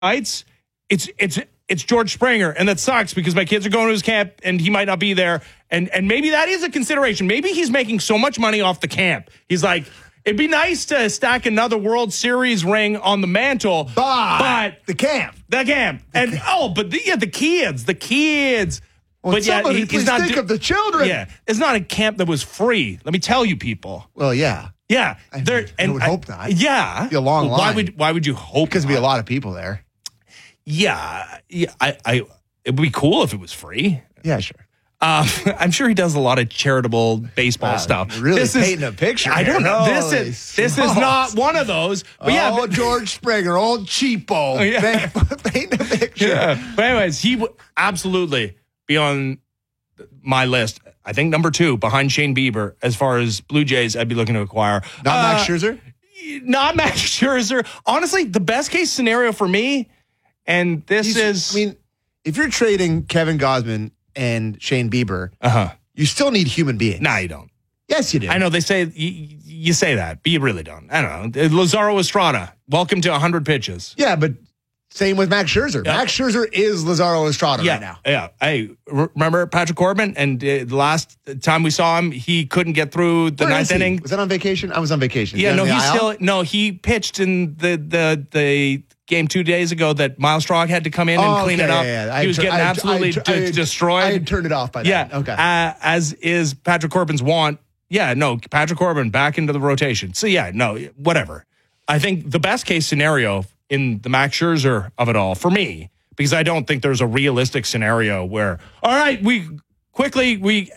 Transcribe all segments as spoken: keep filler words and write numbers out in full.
nights, it's it's it's George Springer, and that sucks because my kids are going to his camp and he might not be there, and and maybe that is a consideration. Maybe he's making so much money off the camp. He's like, it'd be nice to stack another World Series ring on the mantle, but, but the camp, the camp, the and camp. oh, but the, yeah, the kids, the kids. Well, but somebody, yeah, he, please he's not think do- of the children. Yeah, it's not a camp that was free. Let me tell you, people. Well, yeah. Yeah, I, there, I and would I, hope not. Yeah, Be a long well, Why line. would Why would you hope? Because there'd be a not? lot of people there. Yeah, yeah. I, I, it would be cool if it was free. Yeah, sure. Um, I'm sure he does a lot of charitable baseball Wow, stuff. you're really this painting is, a picture. I don't here. know. This Holy is this smokes. is not one of those. But yeah, oh, but, George Springer, old cheapo. Oh, yeah. Painting a picture. yeah. But anyways, he would absolutely be on my list. I think number two behind Shane Bieber as far as Blue Jays I'd be looking to acquire. Not Uh, Max Scherzer? Not Max Scherzer. Honestly, the best case scenario for me, and this He's- is, I mean, if you're trading Kevin Gausman and Shane Bieber, uh huh. you still need human beings. Nah, you don't. Yes, you do. I know they say you, you say that, but you really don't. I don't know. Lazaro Estrada, welcome to one hundred pitches. Yeah, but same with Max Scherzer. Yeah. Max Scherzer is Lazaro Estrada Yeah, right now. yeah. Hey, re- remember Patrick Corbin? And uh, the last time we saw him, he couldn't get through the Where ninth is he? inning. Was that on vacation? I was on vacation. Yeah, Is no, he on he's the aisle? still no. He pitched in the the the game two days ago that Miles Straw had to come in and Oh, clean okay, it up. yeah, yeah. I He was tur- getting I- absolutely I tur- de- I had- destroyed. I had turned it off by yeah, then. Okay. Uh, as is Patrick Corbin's want. Yeah, no, Patrick Corbin back into the rotation. So yeah, no, whatever. I think the best case scenario in the Max Scherzer of it all for me, because I don't think there's a realistic scenario where, all right, we quickly we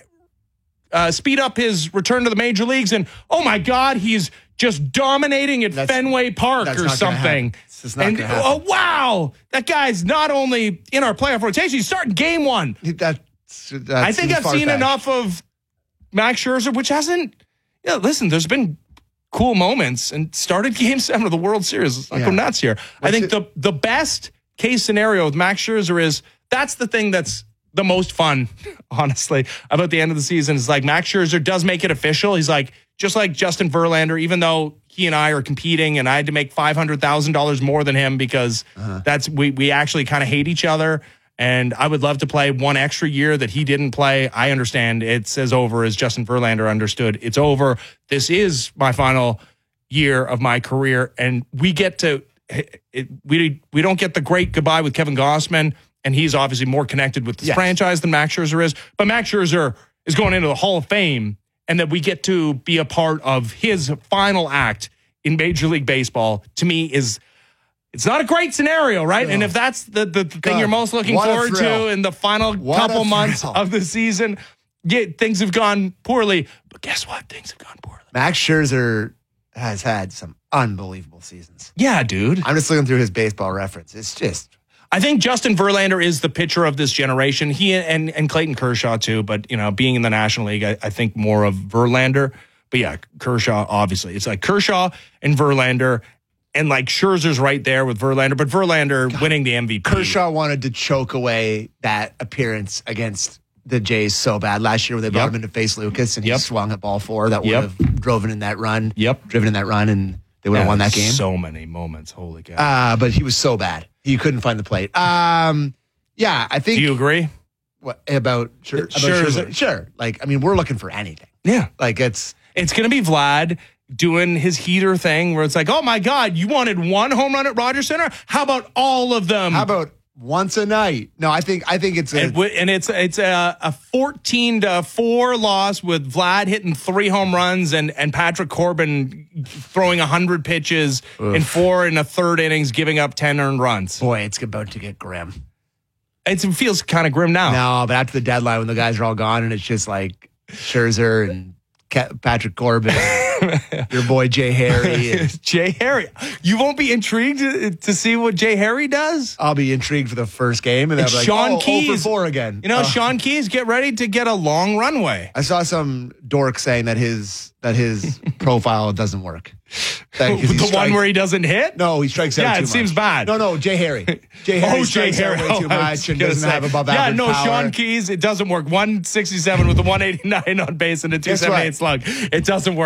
uh, speed up his return to the major leagues, and oh my God, he's just dominating at That's- Fenway Park that's or not gonna something. happen. It's just not and gonna happen. oh wow, that guy's not only in our playoff rotation, he's starting game one. That, that's I think I've seen far-fetched. enough of Max Scherzer, which hasn't. Yeah, listen, there's been cool moments and started Game Seven of the World Series. Let's not Yeah. go nuts here. I What's think it- the the best case scenario with Max Scherzer is that's the thing that's the most fun, honestly, about the end of the season is like Max Scherzer does make it official. He's like just like Justin Verlander, even though he and I are competing, and I had to make five hundred thousand dollars more than him because Uh-huh. that's we we actually kind of hate each other. And I would love to play one extra year that he didn't play. I understand it's as over as Justin Verlander understood. It's over. This is my final year of my career, and we get to it, we we don't get the great goodbye with Kevin Gausman, and he's obviously more connected with this Yes. franchise than Max Scherzer is. But Max Scherzer is going into the Hall of Fame, and that we get to be a part of his final act in Major League Baseball. To me, is it's not a great scenario, right? Oh. And if that's the, the thing God, you're most looking what a forward thrill. to in the final What a couple months thrill. of the season, yeah, things have gone poorly. But guess what? Things have gone poorly. Max Scherzer has had some unbelievable seasons. Yeah, dude. I'm just looking through his baseball reference. It's just I think Justin Verlander is the pitcher of this generation. He and and Clayton Kershaw too, but you know, being in the National League, I, I think more of Verlander. But yeah, Kershaw, obviously. It's like Kershaw and Verlander, and like Scherzer's right there with Verlander, but Verlander God. winning the M V P. Kershaw wanted to choke away that appearance against the Jays so bad last year when they brought Yep. him in to face Lucas, and Yep. he swung at ball four that would Yep. have driven in that run. Yep. Driven in that run, and they would have Yeah, won that game. So many moments. Holy cow. Uh, but he was so bad. He couldn't find the plate. Um, yeah, I think. Do you agree? What, about, Scher- about Scherzer. Scherzer? Sure. Like, I mean, we're looking for anything. Yeah. Like, it's. It's going to be Vlad doing his heater thing where it's like, oh my God, you wanted one home run at Rogers Center? How about all of them? How about once a night? No, I think I think it's a, And, w- and it's it's a, a fourteen to four loss with Vlad hitting three home runs and, and Patrick Corbin throwing one hundred pitches in four and a third innings, giving up ten earned runs. boy, it's about to get grim. It's, it feels kind of grim now. No, but after the deadline, when the guys are all gone, and it's just like Scherzer and Ke- Patrick Corbin, your boy Jay Harry. And Jay Harry. You won't be intrigued to, to see what Jay Harry does? I'll be intrigued for the first game, and then It's I'll be like, Sean oh, oh Keys. for four again. You know, Uh, Sean Keys, get ready to get a long runway. I saw some dork saying that his that his profile doesn't work. That- 'cause he The one strikes- where he doesn't hit? No, he strikes out Yeah, too it much. seems bad. No, no, Jay Harry. Jay Harry Oh, Jay strikes out Harry. way too Oh, I was much and gonna doesn't say. have above Yeah, average no, power. Sean Keys, it doesn't work. one sixty-seven with a one eighty-nine on base and a two seventy-eight what? slug. It doesn't work. I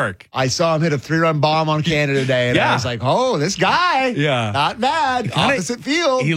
I saw him hit a three-run bomb on Canada Day, and Yeah. I was like, oh, this guy, Yeah. not bad. kinda- Opposite field. he